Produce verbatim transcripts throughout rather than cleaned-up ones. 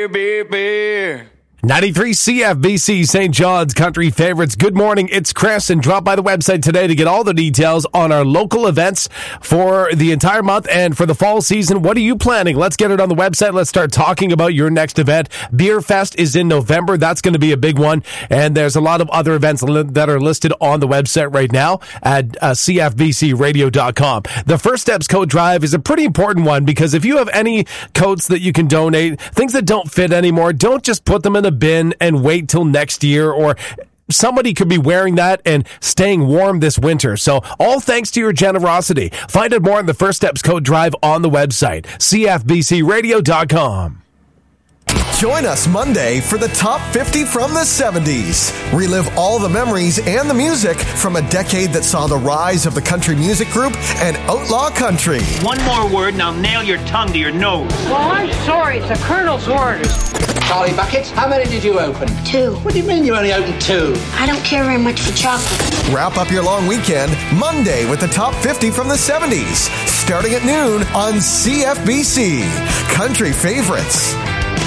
beer, beer, beer. ninety-three C F B C, Saint John's Country Favorites. Good morning, it's Chris, and drop by the website today to get all the details on our local events for the entire month and for the fall season. What are you planning? Let's get it on the website. Let's start talking about your next event. Beer Fest is in November. That's going to be a big one, and there's a lot of other events li- that are listed on the website right now at uh, C F B C radio dot com. The First Steps Coat Drive is a pretty important one because if you have any coats that you can donate, things that don't fit anymore, don't just put them in a bin and wait till next year, or somebody could be wearing that and staying warm this winter. So all thanks to your generosity. Find out more on the First Steps Coat Drive on the website, C F B C radio dot com. Join us Monday for the Top fifty from the seventies. Relive all the memories and the music from a decade that saw the rise of the country music group and outlaw country. One more word and I'll nail your tongue to your nose. Well, I'm sorry. It's the Colonel's orders. Charlie Bucket, how many did you open? Two. What do you mean you only opened two? I don't care very much for chocolate. Wrap up your long weekend Monday with the Top fifty from the seventies, starting at noon on C F B C. Country Favorites.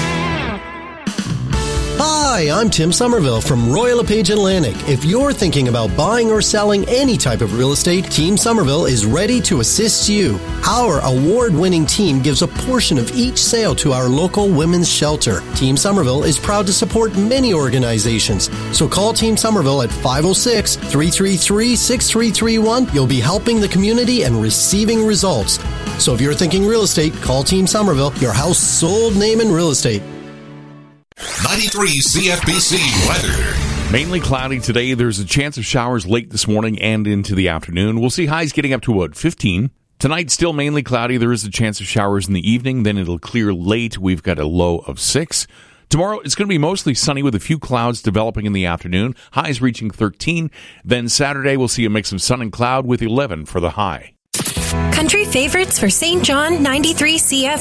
Hi, I'm Tim Somerville from Royal LePage Atlantic. If you're thinking about buying or selling any type of real estate, Team Somerville is ready to assist you. Our award-winning team gives a portion of each sale to our local women's shelter. Team Somerville is proud to support many organizations. So call Team Somerville at five oh six, three three three, six three three one. You'll be helping the community and receiving results. So if you're thinking real estate, call Team Somerville, your house sold name in real estate. ninety-three C F B C weather. Mainly cloudy today. There's a chance of showers late this morning and into the afternoon. We'll see highs getting up to about fifteen. Tonight, still mainly cloudy. There is a chance of showers in the evening. Then it'll clear late. We've got a low of six. Tomorrow, it's going to be mostly sunny with a few clouds developing in the afternoon. Highs reaching thirteen. Then Saturday, we'll see a mix of sun and cloud with eleven for the high. Country Favorites for Saint John, ninety-three C F